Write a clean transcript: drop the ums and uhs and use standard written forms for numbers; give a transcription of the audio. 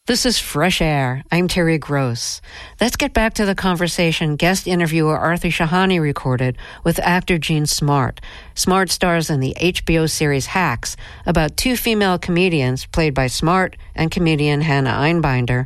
This is Fresh Air. I'm Terry Gross. Let's get back to the conversation guest interviewer Arthur Shahani recorded with actor Jean Smart. Smart stars in the HBO series Hacks, about two female comedians played by Smart and comedian Hannah Einbinder,